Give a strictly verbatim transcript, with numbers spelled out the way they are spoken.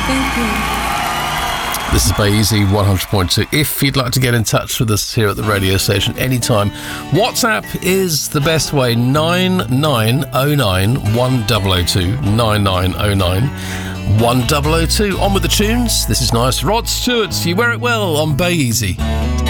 Thank you. This is Bay Easy one hundred point two. If you'd like to get in touch with us here at the radio station anytime, WhatsApp is the best way. nine nine oh nine one oh oh two. nine nine oh nine one oh oh two. On with the tunes. This is nice. Rod Stewart, You Wear It Well on Bay Easy.